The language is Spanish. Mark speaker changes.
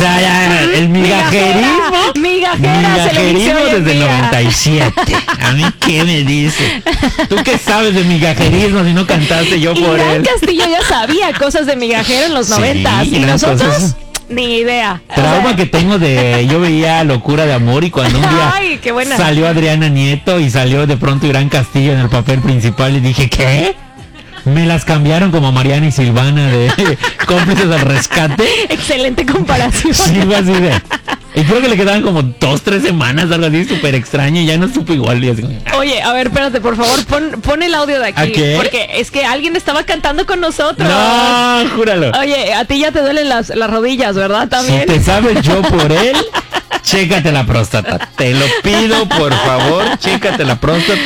Speaker 1: sea, ya, el migajerismo. Migajerismo desde el 97. ¿A mí qué me dice? ¿Tú qué sabes de migajerismo si no cantaste yo por
Speaker 2: Irán
Speaker 1: él?
Speaker 2: Castillo ya sabía cosas de migajero en los 90 y nosotros
Speaker 1: cosas...
Speaker 2: ni idea.
Speaker 1: Trauma que tengo de... Yo veía Locura de Amor y cuando un día
Speaker 2: Ay, qué buena.
Speaker 1: salió Adriana Nieto y salió de pronto Irán Castillo en el papel principal y dije, ¿qué? Me las cambiaron como Mariana y Silvana de Cómplices del Rescate.
Speaker 2: Excelente comparación.
Speaker 1: Sí, fue así de... Y creo que le quedaban como 2-3 semanas, algo así, súper extraño, y ya no supo igual. Y así,
Speaker 2: Oye, a ver, espérate, por favor, pon el audio de aquí.
Speaker 1: ¿A qué?
Speaker 2: Porque es que alguien estaba cantando con nosotros.
Speaker 1: No, júralo.
Speaker 2: Oye, a ti ya te duelen las rodillas, ¿verdad? También.
Speaker 1: Si te sabes yo por él, chécate la próstata. Te lo pido, por favor, chécate la próstata.